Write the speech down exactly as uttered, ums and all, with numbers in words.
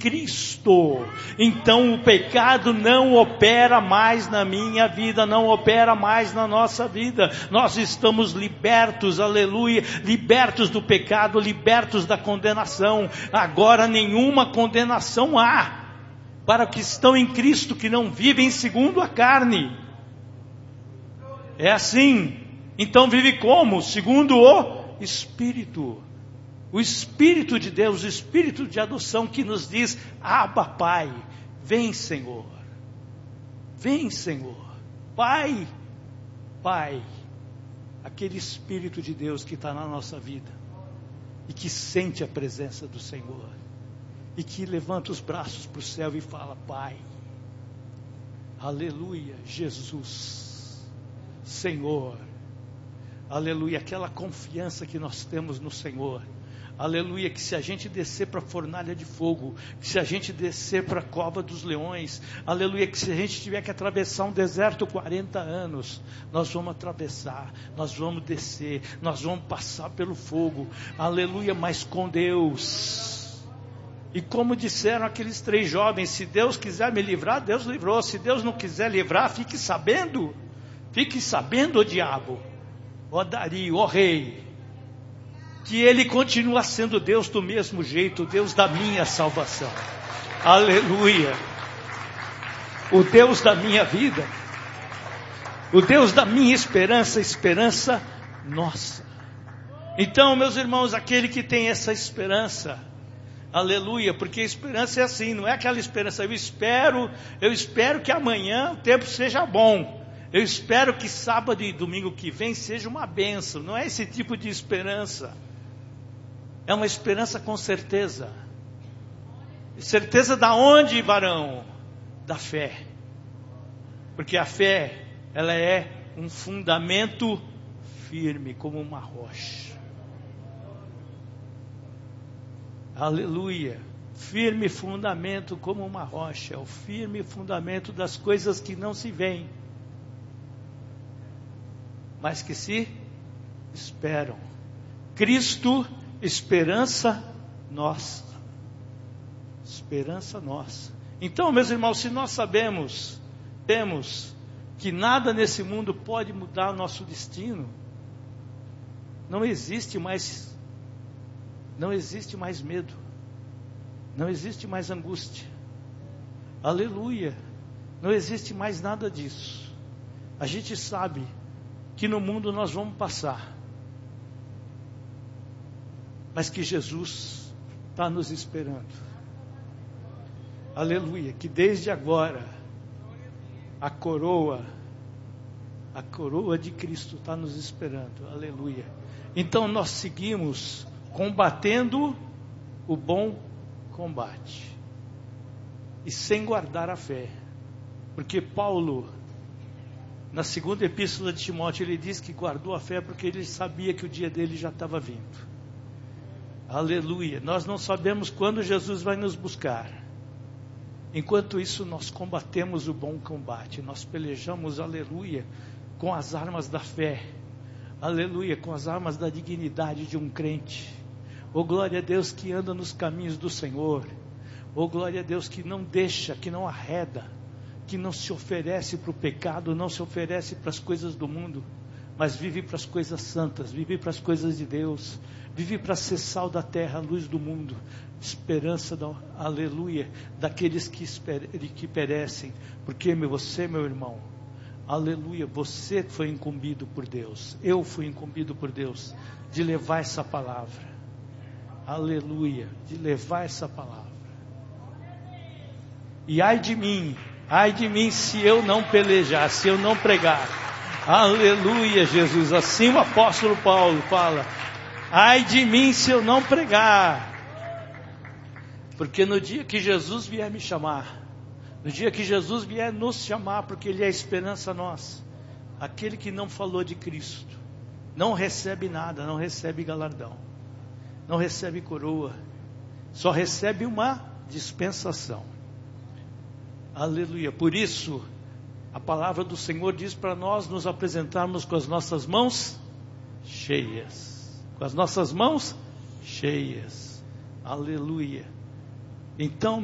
Cristo. Então o pecado não opera mais na minha vida, não opera mais na nossa vida. Nós estamos libertos, aleluia, libertos do pecado, libertos da condenação. Agora nenhuma condenação há para os que estão em Cristo, que não vivem segundo a carne. É assim. Então vive como? Segundo o Espírito. O Espírito de Deus, o Espírito de adoção que nos diz: Abba, Pai, vem, Senhor. Vem, Senhor. Pai, Pai. Aquele Espírito de Deus que está na nossa vida e que sente a presença do Senhor e que levanta os braços para o céu e fala: Pai, aleluia, Jesus, Senhor, aleluia, aquela confiança que nós temos no Senhor. Aleluia, que se a gente descer para a fornalha de fogo, que se a gente descer para a cova dos leões, aleluia, que se a gente tiver que atravessar um deserto quarenta anos, nós vamos atravessar, nós vamos descer, nós vamos passar pelo fogo, aleluia, mas com Deus. E como disseram aqueles três jovens: se Deus quiser me livrar, Deus livrou. Se Deus não quiser livrar, fique sabendo, fique sabendo, ó diabo, ó Dario, ó rei, que Ele continua sendo Deus do mesmo jeito, Deus da minha salvação. Aleluia. O Deus da minha vida, o Deus da minha esperança, esperança nossa. Então, meus irmãos, aquele que tem essa esperança, aleluia, porque a esperança é assim, não é aquela esperança: eu espero, eu espero que amanhã o tempo seja bom. Eu espero que sábado e domingo que vem seja uma bênção. Não é esse tipo de esperança. É uma esperança com certeza. Certeza da onde, varão? Da fé. Porque a fé, ela é um fundamento firme, como uma rocha. Aleluia. Firme fundamento como uma rocha. É o firme fundamento das coisas que não se veem, mas que se esperam. Cristo, esperança nossa. Esperança nossa. Então, meus irmãos, se nós sabemos, temos, que nada nesse mundo pode mudar o nosso destino, não existe mais, não existe mais medo, não existe mais angústia. Aleluia. Não existe mais nada disso. A gente sabe que no mundo nós vamos passar, mas que Jesus está nos esperando. Aleluia, que desde agora a coroa, a coroa de Cristo está nos esperando. Aleluia. Então nós seguimos combatendo o bom combate e sem guardar a fé, porque Paulo, na segunda epístola de Timóteo, ele diz que guardou a fé porque ele sabia que o dia dele já estava vindo. Aleluia. Nós não sabemos quando Jesus vai nos buscar. Enquanto isso, nós combatemos o bom combate. Nós pelejamos, aleluia, com as armas da fé. Aleluia, com as armas da dignidade de um crente. Oh, glória a Deus que anda nos caminhos do Senhor. Oh, glória a Deus que não deixa, que não arreda, que não se oferece para o pecado, não se oferece para as coisas do mundo, mas vive para as coisas santas, vive para as coisas de Deus, vive para ser sal da terra, luz do mundo, esperança, da, aleluia, daqueles que, esper, que perecem, porque meu, você, meu irmão, aleluia, você foi incumbido por Deus, eu fui incumbido por Deus, de levar essa palavra, aleluia, de levar essa palavra, e ai de mim, ai de mim se eu não pelejar, se eu não pregar. Aleluia, Jesus. Assim o apóstolo Paulo fala: ai de mim se eu não pregar. Porque no dia que Jesus vier me chamar, no dia que Jesus vier nos chamar, porque Ele é a esperança nossa, aquele que não falou de Cristo não recebe nada, não recebe galardão, não recebe coroa, só recebe uma dispensação. Aleluia. Por isso, a palavra do Senhor diz para nós nos apresentarmos com as nossas mãos cheias. Com as nossas mãos cheias. Aleluia. Então,